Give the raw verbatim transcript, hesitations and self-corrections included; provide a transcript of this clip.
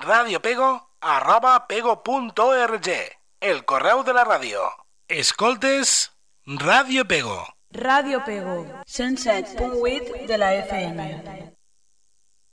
radiopego arroba pego punt org, el correu de la ràdio. Escoltes Ràdio Pego. Ràdio Pego, cent set punt vuit de la F M.